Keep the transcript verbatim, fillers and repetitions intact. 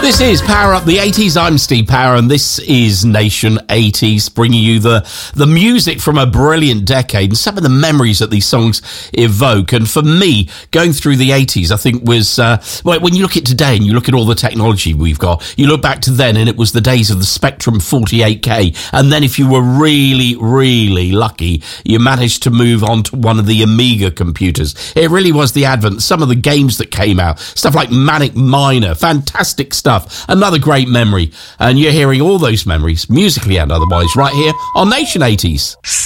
This is Power Up the eighties. I'm Steve Power, and this is Nation eighties, bringing you the, the music from a brilliant decade and some of the memories that these songs evoke. And for me, going through the eighties, I think was, uh, well, when you look at today and you look at all the technology we've got, you look back to then and it was the days of the Spectrum forty-eight K. And then if you were really, really lucky, you managed to move on to one of the Amiga computers. It really was the advent. Some of the games that came out, stuff like Manic Miner, fantastic stuff. Another great memory. And you're hearing all those memories, musically and otherwise, right here on Nation eighties.